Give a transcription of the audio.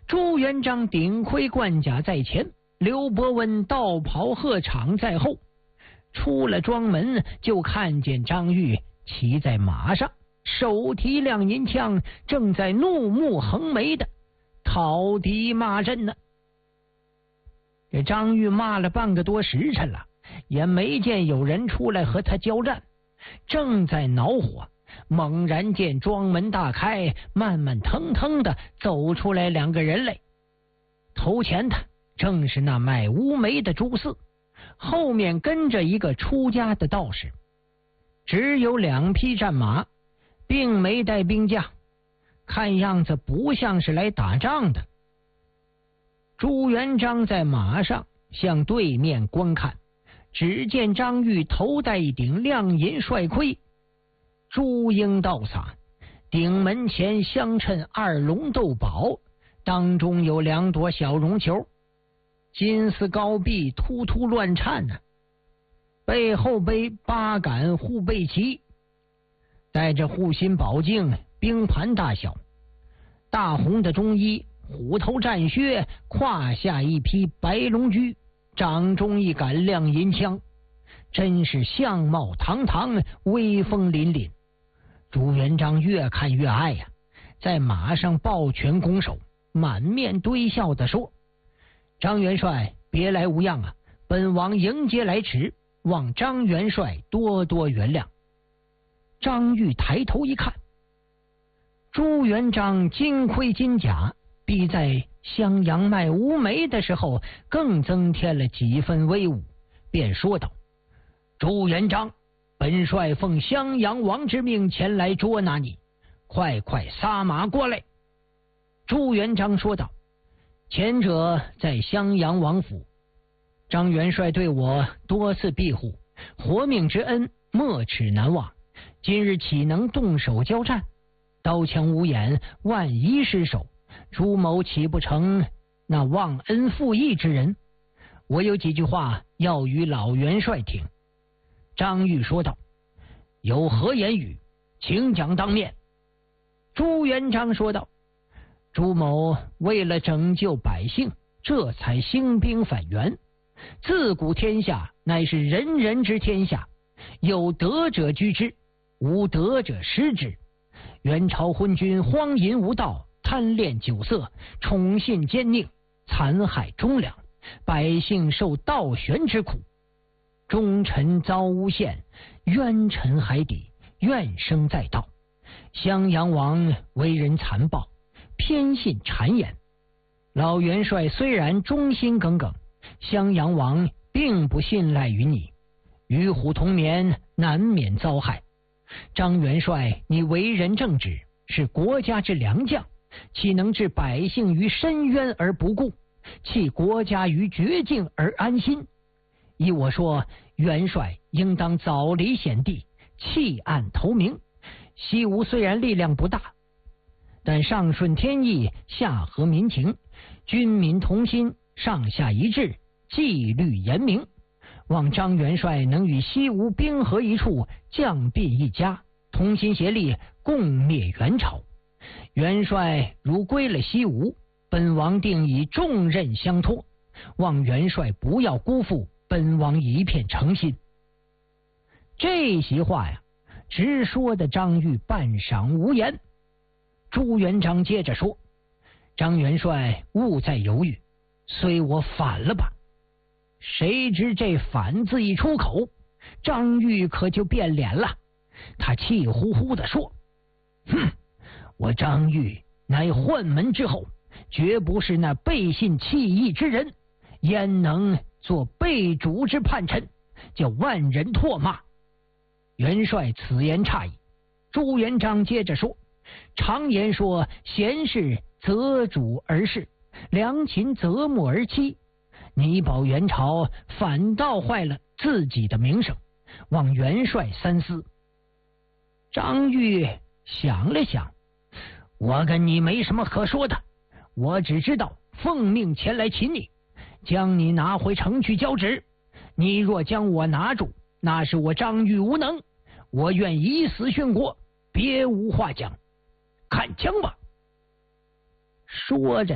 朱元璋顶盔贯甲在前，刘伯温道袍鹤氅在后。出了庄门，就看见张玉骑在马上，手提亮银枪，正在怒目横眉的讨敌骂阵呢。这张玉骂了半个多时辰了，也没见有人出来和他交战，正在恼火，猛然见庄门大开，慢慢腾腾的走出来两个人来。头前的正是那卖乌梅的朱四，后面跟着一个出家的道士，只有2匹战马，并没带兵将，看样子不像是来打仗的。朱元璋在马上向对面观看，只见张玉头戴一顶亮银帅盔，朱缨倒洒，顶门前相衬2龙斗宝，当中有2朵小绒球，金丝高臂突突乱颤呢。背后背8杆护背旗，带着护心宝镜，冰盘大小，大红的中衣，虎头战靴，胯下一匹白龙驹，掌中一杆亮银枪，真是相貌堂堂，威风凛凛。朱元璋越看越爱呀，在马上抱拳拱手，满面堆笑地说：“张元帅别来无恙啊，本王迎接来迟，望张元帅多多原谅。”张玉抬头一看，朱元璋金盔金甲，比在襄阳卖乌梅的时候更增添了几分威武，便说道：“朱元璋，本帅奉襄阳王之命前来捉拿你，快快撒马过来。”朱元璋说道：“前者在襄阳王府，张元帅对我多次庇护，活命之恩没齿难忘，今日岂能动手交战？刀枪无眼，万一失手，朱某岂不成那忘恩负义之人？我有几句话要与老元帅听。”张玉说道：“有何言语，请讲当面。”朱元璋说道：“朱某为了拯救百姓，这才兴兵反袁。自古天下乃是人人之天下，有德者居之，无德者失之。元朝昏君荒淫无道，贪恋酒色，宠信奸佞，残害忠良，百姓受倒悬之苦。忠臣遭诬陷，冤臣海底，怨声载道。襄阳王为人残暴，偏信谗言。老元帅虽然忠心耿耿，襄阳王并不信赖于你，与虎同眠，难免遭害。张元帅，你为人正直，是国家之良将，岂能置百姓于深渊而不顾，弃国家于绝境而安心？依我说，元帅应当早离险地，弃暗投明。西吴虽然力量不大，但上顺天意，下合民情，军民同心，上下一致，纪律严明。望张元帅能与西吴兵合一处，将并一家，同心协力，共灭元朝。元帅如归了西吴，本王定以重任相托，望元帅不要辜负本王一片诚心。这席话呀，直说的张玉半晌无言。朱元璋接着说：“张元帅勿再犹豫，随我反了吧。”谁知这反字一出口，张玉可就变脸了。他气呼呼地说：“哼，我张玉乃宦门之后，绝不是那背信弃义之人，焉能做背主之叛臣，叫万人唾骂？”元帅此言差矣。朱元璋接着说：“常言说，贤士择主而事，良禽择木而栖。你保元朝，反倒坏了自己的名声，望元帅三思。”张玉想了想：“我跟你没什么可说的，我只知道奉命前来擒你，将你拿回城去交旨。你若将我拿住，那是我张玉无能，我愿以死殉国，别无话讲。看枪吧。”说着